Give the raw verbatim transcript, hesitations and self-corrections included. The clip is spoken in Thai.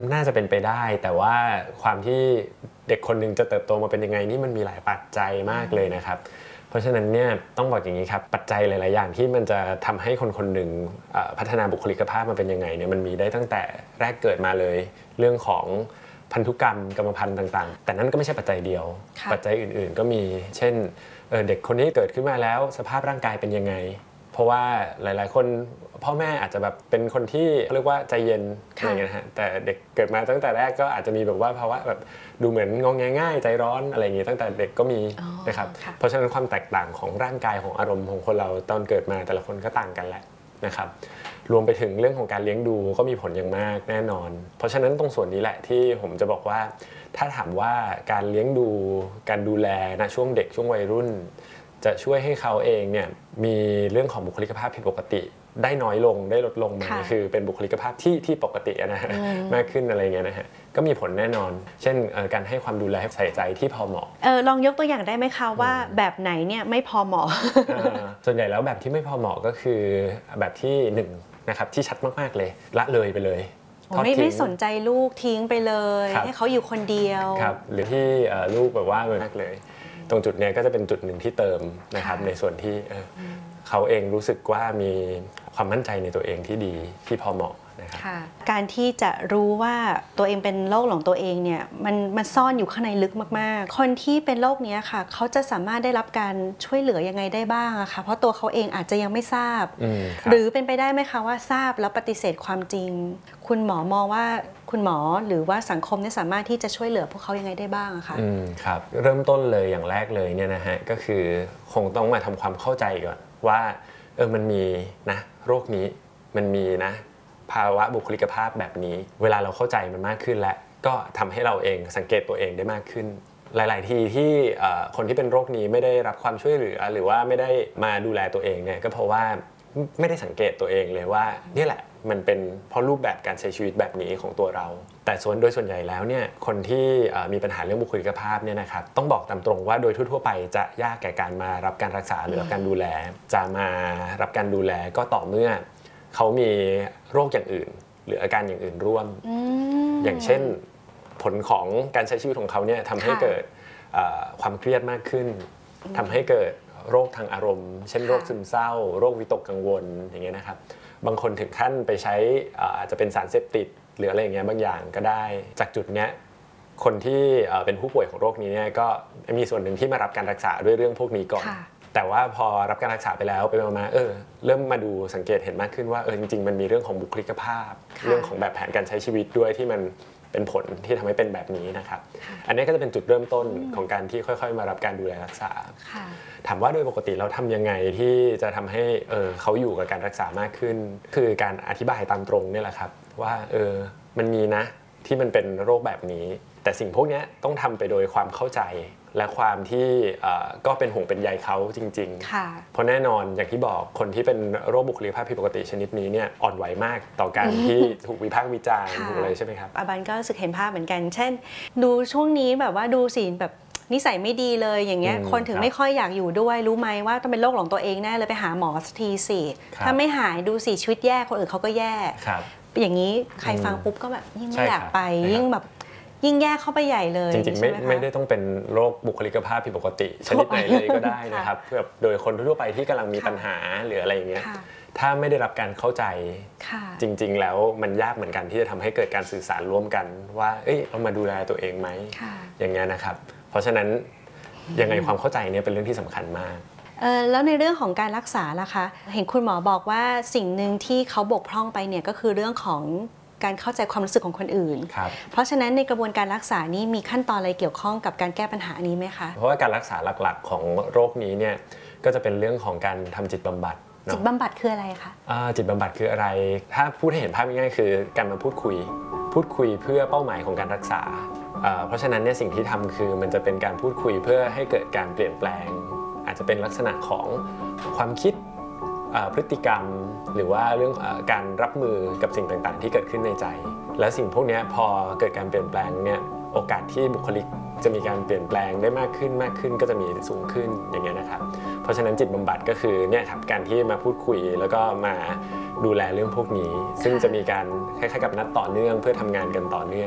น่าจะเป็นไปได้แต่ว่าความที่เด็กคนหนึ่งจะเติบโตมาเป็นยังไงนี่มันมีหลายปัจจัยมากเลยนะครับเพราะฉะนั้นเนี่ยต้องบอกอย่างนี้ครับปัจจัยหลายๆอย่างที่มันจะทำให้คนคนหนึ่งพัฒนาบุคลิกภาพมาเป็นยังไงเนี่ยมันมีได้ตั้งแต่แรกเกิดมาเลยเรื่องของพันธุกรรมกรรมพันธุ์ต่างๆแต่นั่นก็ไม่ใช่ปัจจัยเดียวปัจจัยอื่นๆก็มีเช่นเด็กคนนี้เกิดขึ้นมาแล้วสภาพร่างกายเป็นยังไงเพราะว่าหลายๆคนพ่อแม่อาจจะแบบเป็นคนที่เรียกว่าใจเย็นอะไรเงี้ยฮะแต่เด็กเกิดมาตั้งแต่แรกก็อาจจะมีแบบว่าภาวะแบบดูเหมือนงองแงง่ายใจร้อนอะไรอย่างงี้ตั้งแต่เด็กก็มีนะครับเพราะฉะนั้นความแตกต่างของร่างกายของอารมณ์ของคนเราตอนเกิดมาแต่ละคนก็ต่างกันแหละนะครับรวมไปถึงเรื่องของการเลี้ยงดูก็มีผลอย่างมากแน่นอนเพราะฉะนั้นตรงส่วนนี้แหละที่ผมจะบอกว่าถ้าถามว่าการเลี้ยงดูการดูแลนะช่วงเด็กช่วงวัยรุ่นจะช่วยให้เขาเองเนี่ยมีเรื่องของบุคลิกภาพผิดปกติได้น้อยลงได้ลดลงไหมคือเป็นบุคลิกภาพที่ที่ปกตินะฮะมากขึ้นอะไรเงี้ยนะฮะก็มีผลแน่นอนเช่นการให้ความดูแลใส่ใจที่พอเหมาะเออลองยกตัวอย่างได้ไหมคะว่าแบบไหนเนี่ยไม่พอเหมาะส่วนใหญ่แล้วแบบที่ไม่พอเหมาะก็คือแบบที่หนึ่งนะครับที่ชัดมากๆเลยละเลยไปเลยไม่ไม่สนใจลูกทิ้งไปเลยให้เขาอยู่คนเดียวครับหรือที่ลูกแบบว่าเลยมากเลยตรงจุดนี้ก็จะเป็นจุดหนึ่งที่เติมนะครับในส่วนที่เขาเองรู้สึกว่ามีความมั่นใจในตัวเองที่ดีที่พอเหมาะนะครับการที่จะรู้ว่าตัวเองเป็นโรคหลงตัวเองเนี่ยมันมันซ่อนอยู่ข้างในลึกมากๆคนที่เป็นโรคนี้ค่ะเขาจะสามารถได้รับการช่วยเหลือยังไงได้บ้างอะค่ะเพราะตัวเขาเองอาจจะยังไม่ทราบหรือเป็นไปได้ไหมคะว่าทราบแล้วปฏิเสธความจริงคุณหมอมองว่าคุณหมอหรือว่าสังคมเนี่ยสามารถที่จะช่วยเหลือพวกเขายังไงได้บ้างอะคะอืมครับเริ่มต้นเลยอย่างแรกเลยเนี่ยนะฮะก็คือคงต้องมาทำความเข้าใจก่อนว่าเออมันมีนะโรคนี้มันมีนะภาวะบุคลิกภาพแบบนี้เวลาเราเข้าใจมันมากขึ้นแล้วก็ทำให้เราเองสังเกตตัวเองได้มากขึ้นหลายๆทีที่คนที่เป็นโรคนี้ไม่ได้รับความช่วยเหลือหรือว่าไม่ได้มาดูแลตัวเองเนี่ยก็เพราะว่าไม่ได้สังเกตตัวเองเลยว่านี่แหละมันเป็นเพราะรูปแบบการใช้ชีวิตแบบนี้ของตัวเราแต่ส่วนโดยส่วนใหญ่แล้วเนี่ยคนที่มีปัญหาเรื่องบุคลิกภาพเนี่ยนะครับต้องบอกตามตรงว่าโดยทั่วๆไปจะยากแก่การมารับการรักษาหรือรับการดูแลจะมารับการดูแลก็ต่อเมื่อเขามีโรคอย่างอื่นหรืออาการอย่างอื่นร่วม อย่างเช่นผลของการใช้ชีวิตของเขาเนี่ยทำให้เกิดความเครียดมากขึ้นทำให้เกิดโรคทางอารมณ์เช่นโรคซึมเศร้าโรควิตกกังวลอย่างเงี้ยนะครับบางคนถึงขั้นไปใช้อาจจะเป็นสารเสพติดหรืออะไรอย่างเงี้ยบางอย่างก็ได้จากจุดเนี้ยคนที่เป็นผู้ป่วยของโรคนี้เนี่ยก็มีส่วนหนึ่งที่มารับการรักษาด้วยเรื่องพวกนี้ก่อนแต่ว่าพอรับการรักษาไปแล้วไปมาเออเริ่มมาดูสังเกตเห็นมากขึ้นว่าเออจริงๆมันมีเรื่องของบุคลิกภาพเรื่องของแบบแผนการใช้ชีวิตด้วยที่มันเป็นผลที่ทำให้เป็นแบบนี้นะครับอันนี้ก็จะเป็นจุดเริ่มต้นของการที่ค่อยๆมารับการดูแลรักษาถามว่าโดยปกติเราทำยังไงที่จะทำให้เออเขาอยู่กับการรักษามากขึ้นคือการอธิบายตามตรงนี่แหละครับว่าเออมันมีนะที่มันเป็นโรคแบบนี้แต่สิ่งพวกนี้ต้องทำไปโดยความเข้าใจและความที่ก็เป็นห่วงเป็นใยเขาจริงๆเพราะแน่นอนอย่างที่บอกคนที่เป็นโรคบุคลิกภาพผิดปกติชนิดนี้เนี่ยอ่อนไหวมากต่อการที่ถูกวิพากษ์วิจารณ์ถูกอะไรใช่ไหมครับอาบันก็รู้สึกเห็นภาพเหมือนกันเช่นดูช่วงนี้แบบว่าดูสิแบบนิสัยไม่ดีเลยอย่างเงี้ยคนถึงไม่ค่อยอยากอยู่ด้วยรู้ไหมว่าต้องเป็นโรคหลงตัวเองแน่เลยไปหาหมอสักทีสิถ้าไม่หายดูสิชีวิตแย่คนอื่นเขาก็แย่อย่างนี้ใครฟังปุ๊บก็แบบยิ่งไม่อยากไปยิ่งแบบยิ่งแย่เข้าไปใหญ่เลยจริงๆไม่ไม่ได้ต้องเป็นโรคบุคลิกภาพผิดปกติชนิดไหนเลยก็ได้นะครับเพื่อโดยคนทั่วไปที่กำลังมีปัญหาหรืออะไรอย่างเงี้ยถ้าไม่ได้รับการเข้าใจจริงๆแล้วมันยากเหมือนกันที่จะทำให้เกิดการสื่อสารร่วมกันว่าเอ้ยเรามาดูแลตัวเองไหมอย่างเงี้ยนะครับเพราะฉะนั้นยังไงความเข้าใจเนี่ยเป็นเรื่องที่สำคัญมากแล้วในเรื่องของการรักษาล่ะคะเห็นคุณหมอบอกว่าสิ่งหนึ่งที่เขาบกพร่องไปเนี่ยก็คือเรื่องของการเข้าใจความรู้สึกของคนอื่นเพราะฉะนั้นในกระบวนการรักษานี้มีขั้นตอนอะไรเกี่ยวข้องกับการแก้ปัญหานี้ไหมคะเพราะว่าการรักษาหลักๆของโรคนี้เนี่ยก็จะเป็นเรื่องของการทำจิตบำบัดจิตบำบัดคืออะไรคะจิตบำบัดคืออะไรถ้าพูดให้เห็นภาพง่ายๆคือการมาพูดคุยพูดคุยเพื่อเป้าหมายของการรักษาเพราะฉะนั้นเนี่ยสิ่งที่ทำคือมันจะเป็นการพูดคุยเพื่อให้เกิดการเปลี่ยนแปลงอาจจะเป็นลักษณะของความคิดพฤติกรรมหรือว่าเรื่องการรับมือกับสิ่งต่างๆที่เกิดขึ้นในใจและสิ่งพวกนี้พอเกิดการเปลี่ยนแปลงเนี่ยโอกาสที่บุคลิกภจะมีการเปลี่ยนแปลงได้มากขึ้นมากขึ้นก็จะมีสูงขึ้นอย่างเงี้ยนะครับเพราะฉะนั้นจิตบำบัดก็คือเนี่ยครับการที่มาพูดคุยแล้วก็มาดูแลเรื่องพวกนี้ซึ่งจะมีการคล้ายๆกับนัดต่อเนื่องเพื่อทำงานกันต่อเนื่อง